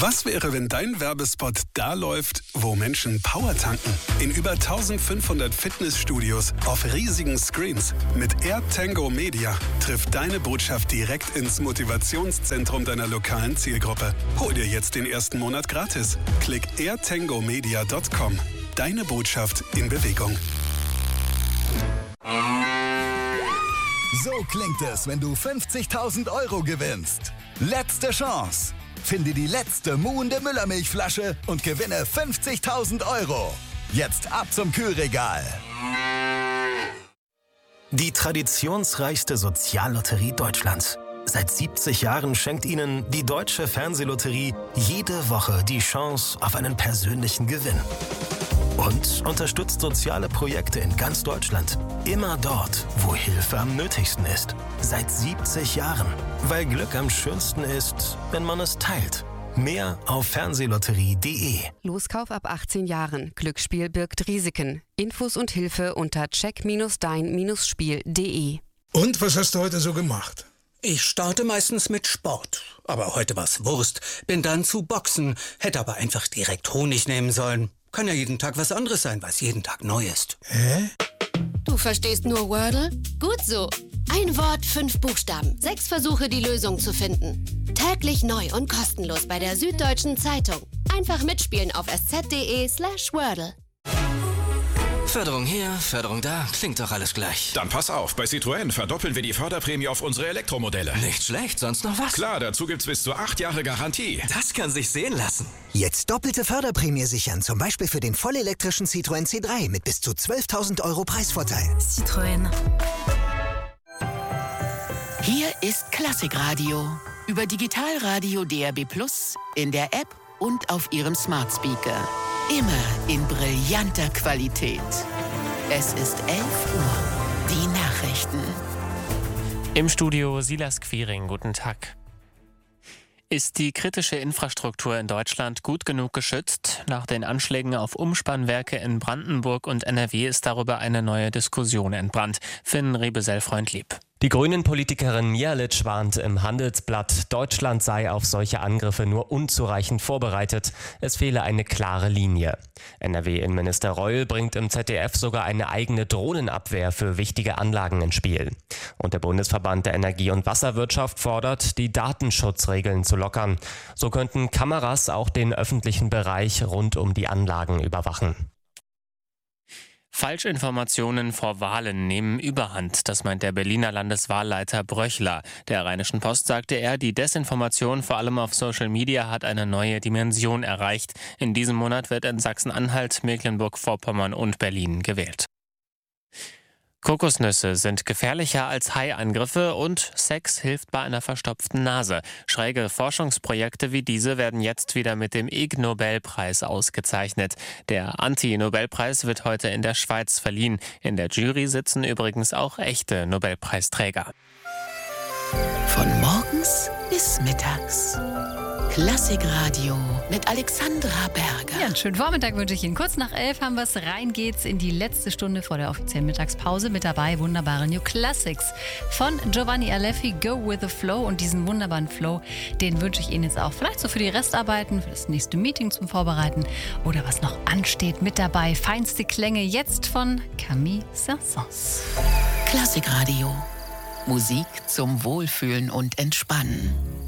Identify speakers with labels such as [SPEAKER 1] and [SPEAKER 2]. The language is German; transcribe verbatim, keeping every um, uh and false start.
[SPEAKER 1] Was wäre, wenn dein Werbespot da läuft, wo Menschen Power tanken? In über eintausendfünfhundert Fitnessstudios auf riesigen Screens. Mit AirTango Media trifft deine Botschaft direkt ins Motivationszentrum deiner lokalen Zielgruppe. Hol dir jetzt den ersten Monat gratis. Klick air tango media punkt com. Deine Botschaft in Bewegung.
[SPEAKER 2] So klingt es, wenn du fünfzigtausend Euro gewinnst. Letzte Chance. Finde die letzte muhende Müllermilchflasche und gewinne fünfzigtausend Euro. Jetzt ab zum Kühlregal.
[SPEAKER 3] Die traditionsreichste Soziallotterie Deutschlands. Seit siebzig Jahren schenkt Ihnen die Deutsche Fernsehlotterie jede Woche die Chance auf einen persönlichen Gewinn. Und unterstützt soziale Projekte in ganz Deutschland. Immer dort, wo Hilfe am nötigsten ist. Seit siebzig Jahren. Weil Glück am schönsten ist, wenn man es teilt. Mehr auf fernsehlotterie punkt de.
[SPEAKER 4] Loskauf ab achtzehn Jahren. Glücksspiel birgt Risiken. Infos und Hilfe unter check dein Spiel punkt de.
[SPEAKER 5] Und was hast du heute so gemacht?
[SPEAKER 6] Ich starte meistens mit Sport. Aber heute war's Wurst. Bin dann zu Boxen. Hätte aber einfach direkt Honig nehmen sollen. Kann ja jeden Tag was anderes sein, was jeden Tag neu ist.
[SPEAKER 5] Hä?
[SPEAKER 7] Du verstehst nur Wordle? Gut so. Ein Wort, fünf Buchstaben. Sechs Versuche, die Lösung zu finden. Täglich neu und kostenlos bei der Süddeutschen Zeitung. Einfach mitspielen auf sz.de slash Wordle.
[SPEAKER 8] Förderung hier, Förderung da, klingt doch alles gleich.
[SPEAKER 9] Dann pass auf, bei Citroën verdoppeln wir die Förderprämie auf unsere Elektromodelle.
[SPEAKER 8] Nicht schlecht, sonst noch was?
[SPEAKER 9] Klar, dazu gibt's bis zu acht Jahre Garantie.
[SPEAKER 8] Das kann sich sehen lassen.
[SPEAKER 10] Jetzt doppelte Förderprämie sichern, zum Beispiel für den vollelektrischen Citroën C drei mit bis zu zwölftausend Euro Preisvorteil.
[SPEAKER 11] Citroën.
[SPEAKER 12] Hier ist Klassikradio. Über Digitalradio D A B plus, in der App und auf Ihrem Smart Speaker. Immer in brillanter Qualität. Es ist elf Uhr. Die Nachrichten.
[SPEAKER 13] Im Studio Silas Quiring. Guten Tag. Ist die kritische Infrastruktur in Deutschland gut genug geschützt? Nach den Anschlägen auf Umspannwerke in Brandenburg und N R W ist darüber eine neue Diskussion entbrannt. Finn Rebesell-Freundlieb.
[SPEAKER 14] Die Grünen-Politikerin Mihalic warnt im Handelsblatt, Deutschland sei auf solche Angriffe nur unzureichend vorbereitet. Es fehle eine klare Linie. N R W-Innenminister Reul bringt im Z D F sogar eine eigene Drohnenabwehr für wichtige Anlagen ins Spiel. Und der Bundesverband der Energie- und Wasserwirtschaft fordert, die Datenschutzregeln zu lockern. So könnten Kameras auch den öffentlichen Bereich rund um die Anlagen überwachen.
[SPEAKER 13] Falschinformationen vor Wahlen nehmen Überhand, das meint der Berliner Landeswahlleiter Bröchler. Der Rheinischen Post sagte er, die Desinformation vor allem auf Social Media hat eine neue Dimension erreicht. In diesem Monat wird in Sachsen-Anhalt, Mecklenburg-Vorpommern und Berlin gewählt. Kokosnüsse sind gefährlicher als Haiangriffe und Sex hilft bei einer verstopften Nase. Schräge Forschungsprojekte wie diese werden jetzt wieder mit dem Ig Nobelpreis ausgezeichnet. Der Anti-Nobelpreis wird heute in der Schweiz verliehen. In der Jury sitzen übrigens auch echte Nobelpreisträger.
[SPEAKER 12] Von morgens bis mittags. Klassikradio mit Alexandra Berger.
[SPEAKER 11] Ja, einen schönen Vormittag wünsche ich Ihnen. Kurz nach elf haben wir es. Rein geht's in die letzte Stunde vor der offiziellen Mittagspause. Mit dabei wunderbare New Classics von Giovanni Aleffi, Go With The Flow. Und diesen wunderbaren Flow, den wünsche ich Ihnen jetzt auch vielleicht so für die Restarbeiten, für das nächste Meeting zum Vorbereiten oder was noch ansteht. Mit dabei feinste Klänge jetzt von Camille Saint-Saëns.
[SPEAKER 12] Klassikradio. Musik zum Wohlfühlen und Entspannen.